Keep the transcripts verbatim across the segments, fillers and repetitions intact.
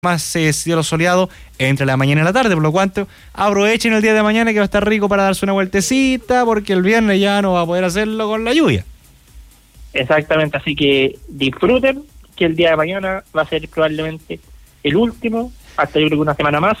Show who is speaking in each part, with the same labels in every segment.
Speaker 1: más eh, cielo soleado entre la mañana y la tarde, por lo cual aprovechen el día de mañana que va a estar rico para darse una vueltecita, porque el viernes ya no va a poder hacerlo con la lluvia.
Speaker 2: Exactamente, así que disfruten que el día de mañana va a ser probablemente el último, hasta yo creo que una semana más,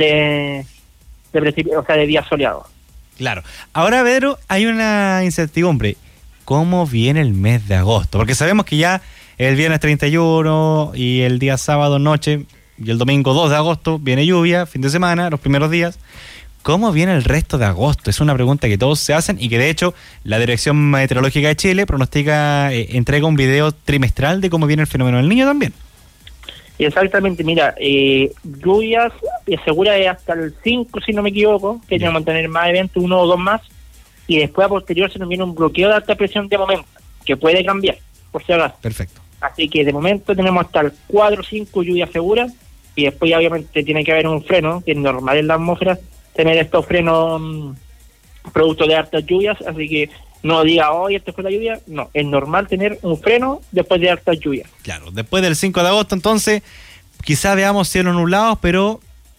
Speaker 2: de, de, precip- o sea, de días soleados.
Speaker 1: Claro. Ahora, Pedro, hay una incertidumbre. ¿Cómo viene el mes de agosto? Porque sabemos que ya el viernes treinta y uno y el día sábado noche y el domingo dos de agosto viene lluvia, fin de semana, los primeros días. ¿Cómo viene el resto de agosto? Es una pregunta que todos se hacen y que de hecho la Dirección Meteorológica de Chile pronostica, eh, entrega un video trimestral de cómo viene el fenómeno del Niño también.
Speaker 2: Exactamente, mira, eh, lluvias eh, segura de hasta el cinco, si no me equivoco, que vamos a tener más eventos, uno o dos más, y después a posterior se nos viene un bloqueo de alta presión de momento, que puede cambiar, por si acaso.
Speaker 1: Perfecto.
Speaker 2: Así que de momento tenemos hasta el cuatro o cinco lluvias seguras, y después ya obviamente tiene que haber un freno, que es normal en la atmósfera, tener estos frenos mmm, producto de altas lluvias, así que no diga, hoy esto fue la lluvia, no, es normal tener un freno después de altas lluvias.
Speaker 1: Claro, después del cinco de agosto entonces quizás veamos cielos nublados, pero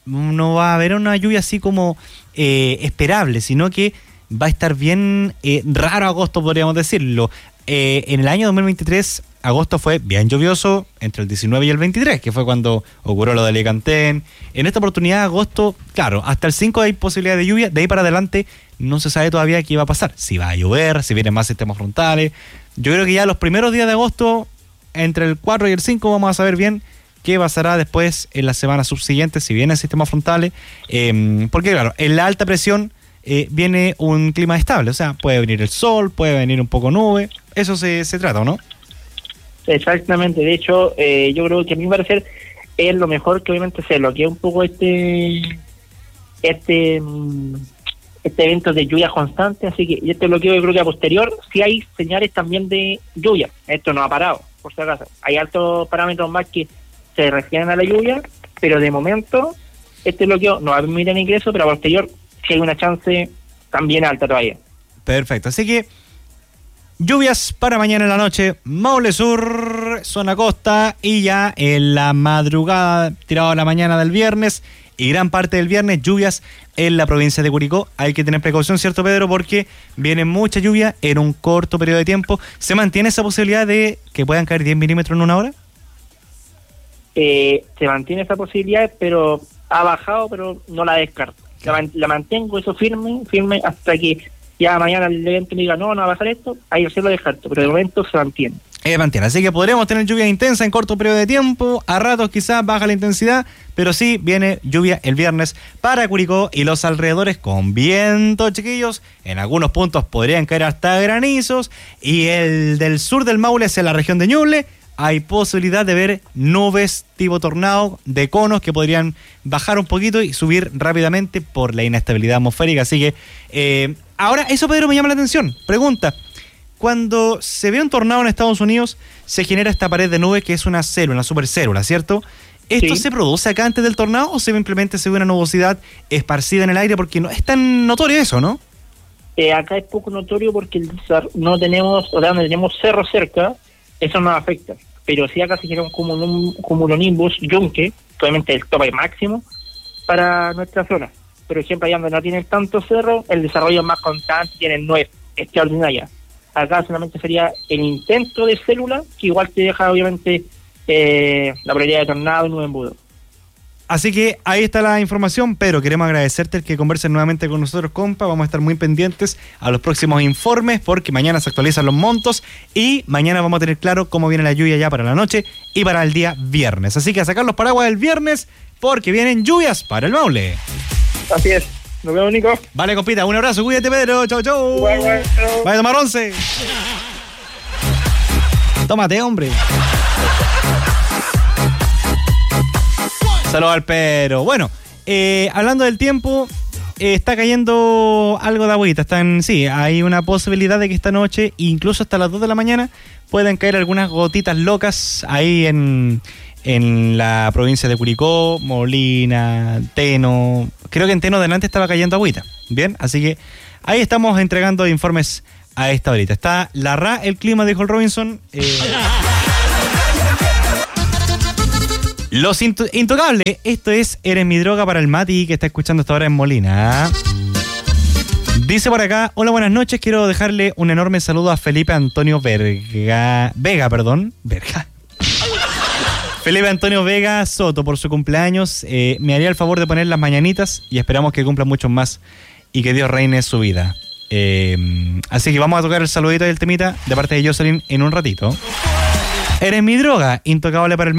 Speaker 1: no va a haber una lluvia así como eh, esperable, sino que va a estar bien eh, raro agosto, podríamos decirlo. Eh, en el año dos mil veintitrés, agosto fue bien lluvioso entre el diecinueve y el veintitrés, que fue cuando ocurrió lo de Alicantén. En esta oportunidad, agosto, claro, hasta el cinco hay posibilidad de lluvia, de ahí para adelante no se sabe todavía qué va a pasar, si va a llover, si vienen más sistemas frontales. Yo creo que ya los primeros días de agosto, entre el cuatro y el cinco, vamos a saber bien qué pasará después en las semanas subsiguientes, si vienen sistemas frontales, eh, porque claro, en la alta presión eh, viene un clima estable, o sea, puede venir el sol, puede venir un poco nube, eso se, se trata, ¿o no?
Speaker 2: Exactamente, de hecho, eh, yo creo que a mi parecer es lo mejor que obviamente se bloquea un poco este este este evento de lluvia constante, así que este bloqueo yo creo que a posterior sí hay señales también de lluvia, esto no ha parado, por si acaso, hay altos parámetros más que se refieren a la lluvia, pero de momento este bloqueo no va a permitir ingreso, pero a posterior sí hay una chance también alta todavía.
Speaker 1: Perfecto, así que lluvias para mañana en la noche, Maule Sur, zona costa, y ya en la madrugada, tirado a la mañana del viernes y gran parte del viernes, lluvias en la provincia de Curicó. Hay que tener precaución, ¿cierto, Pedro? Porque viene mucha lluvia en un corto periodo de tiempo. ¿Se mantiene esa posibilidad de que puedan caer diez milímetros en una hora?
Speaker 2: Eh, se mantiene esa posibilidad, pero ha bajado, pero no la descarto. La, man- la mantengo eso firme, firme hasta que ya mañana el evento me diga, no, no va a pasar esto, ahí sí lo descarto, pero de momento se mantiene.
Speaker 1: Eh, mantiene, así que podremos tener lluvia intensa en corto periodo de tiempo, a ratos quizás baja la intensidad, pero sí viene lluvia el viernes para Curicó y los alrededores con viento, chiquillos. En algunos puntos podrían caer hasta granizos, y el del sur del Maule hacia la región de Ñuble hay posibilidad de ver nubes tipo tornado de conos que podrían bajar un poquito y subir rápidamente por la inestabilidad atmosférica. Así que eh, ahora eso, Pedro, me llama la atención. Pregunta: cuando se ve un tornado en Estados Unidos se genera esta pared de nubes que es una célula, una supercélula, ¿cierto? ¿Esto
Speaker 2: Sí.
Speaker 1: se produce acá antes del tornado o simplemente se ve una nubosidad esparcida en el aire? Porque no es tan notorio eso, ¿no?
Speaker 2: Eh, acá es poco notorio porque el desar- no tenemos, o sea, no tenemos cerro cerca, eso nos afecta. Pero sí acá se genera un cumulum- cumulonimbus yunque, obviamente el tope máximo para nuestra zona. Por ejemplo, allá donde no tienen tanto cerro, el desarrollo es más constante, tienen nueve extraordinarias. Acá solamente sería el intento de célula, que igual te deja obviamente eh, la probabilidad de tornado y nube embudo.
Speaker 1: Así que ahí está la información, pero queremos agradecerte el que conversen nuevamente con nosotros, compa. Vamos a estar muy pendientes a los próximos informes porque mañana se actualizan los montos y mañana vamos a tener claro cómo viene la lluvia ya para la noche y para el día viernes. Así que a sacar los paraguas el viernes porque vienen lluvias para el Maule.
Speaker 2: Así es. Nos vemos, Nico.
Speaker 1: Vale, compita, un abrazo, cuídate, Pedro. Chau, chau.
Speaker 2: Igual, igual, chau.
Speaker 1: Vaya a tomar once. Tómate, hombre. Saludos al Pedro. Bueno, eh, hablando del tiempo, eh, está cayendo algo de agüita. Están, sí, hay una posibilidad de que esta noche, incluso hasta las dos de la mañana, puedan caer algunas gotitas locas ahí en, en la provincia de Curicó, Molina, Teno. Creo que en Teno delante estaba cayendo agüita. Bien, así que ahí estamos entregando informes a esta horita. Está la R A, el clima, dijo el Robinson. Eh... Los Into- Intocables, esto es Eres mi droga para el Mati, que está escuchando hasta ahora en Molina. Dice por acá, hola, buenas noches, quiero dejarle un enorme saludo a Felipe Antonio Verga, Vega, perdón, Verga. Felipe Antonio Vega Soto por su cumpleaños. Eh, me haría el favor de poner las mañanitas y esperamos que cumpla muchos más y que Dios reine su vida. Eh, así que vamos a tocar el saludito del temita de parte de Jocelyn en un ratito. Eres mi droga, Intocable para el